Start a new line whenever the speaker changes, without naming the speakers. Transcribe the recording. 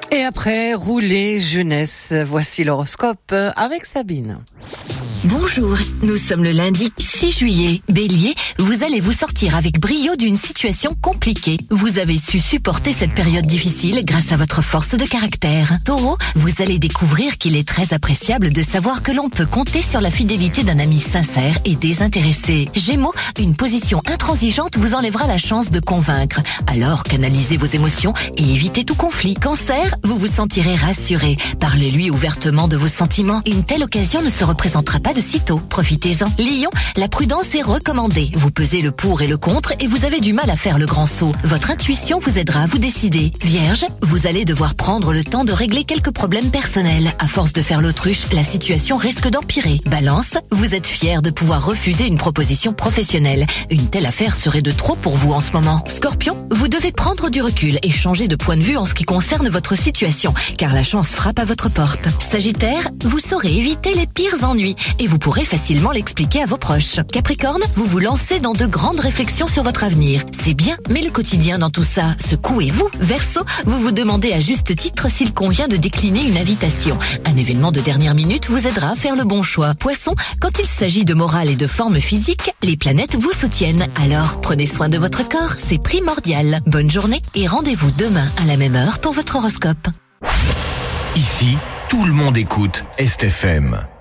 Et après, rouler jeunesse, voici l'horoscope avec Sabine.
Bonjour, nous sommes le lundi 6 juillet. Bélier, vous allez vous sortir avec brio d'une situation compliquée. Vous avez su supporter cette période difficile grâce à votre force de caractère. Taureau, vous allez découvrir qu'il est très appréciable de savoir que l'on peut compter sur la fidélité d'un ami sincère et désintéressé. Gémeaux, une position intransigeante vous enlèvera la chance de convaincre. Alors canalisez vos émotions et évitez tout conflit. Cancer, vous vous sentirez rassuré. Parlez-lui ouvertement de vos sentiments. Une telle occasion ne se représentera pas de sitôt. Profitez-en. Lion, la prudence est recommandée. Vous pesez le pour et le contre et vous avez du mal à faire le grand saut. Votre intuition vous aidera à vous décider. Vierge, vous allez devoir prendre le temps de régler quelques problèmes personnels. À force de faire l'autruche, la situation risque d'empirer. Balance, vous êtes fier de pouvoir refuser une proposition professionnelle. Une telle affaire serait de trop pour vous en ce moment. Scorpion, vous devez prendre du recul et changer de point de vue en ce qui concerne votre situation, car la chance frappe à votre porte. Sagittaire, vous saurez éviter les pires ennuis et vous pourrez facilement l'expliquer à vos proches. Capricorne, vous vous lancez dans de grandes réflexions sur votre avenir. C'est bien, mais le quotidien dans tout ça, secouez-vous. Verseau, vous vous demandez à juste titre s'il convient de décliner une invitation. Un événement de dernière minute vous aidera à faire le bon choix. Poisson, quand il s'agit de morale et de forme physique, les planètes vous soutiennent. Alors, prenez soin de votre corps, c'est primordial. Bonne journée et rendez-vous demain à la même heure pour votre horoscope.
Ici, tout le monde écoute Est FM.